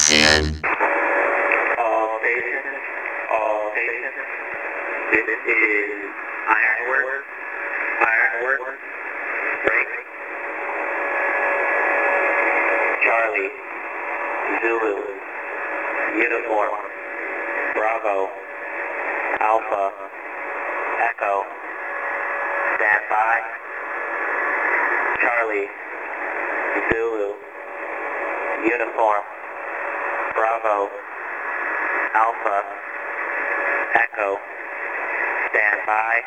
10. All stations. This is Ironworks. Break. Charlie. Zulu. Uniform. Bravo. Alpha. Echo. Stand by. Charlie. Zulu. Uniform. Bravo. Alpha. Echo. Stand by.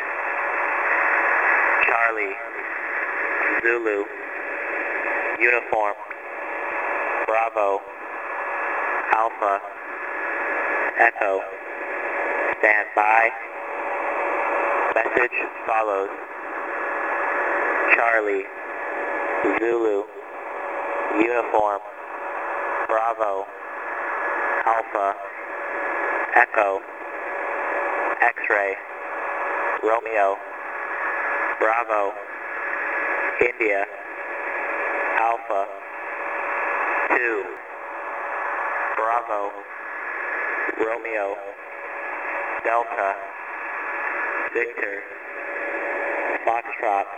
Charlie. Zulu. Uniform. Bravo. Alpha. Echo. Stand by. Message follows. Charlie. Zulu. Uniform. Bravo. Alpha. Echo. X-ray. Romeo. Bravo. India. Alpha. 2. Bravo. Romeo. Delta. Victor. Foxtrot.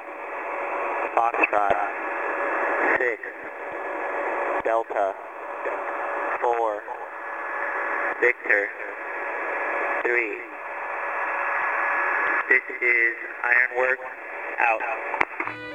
6. Delta. 4. Victor. 3. This is Ironworks out.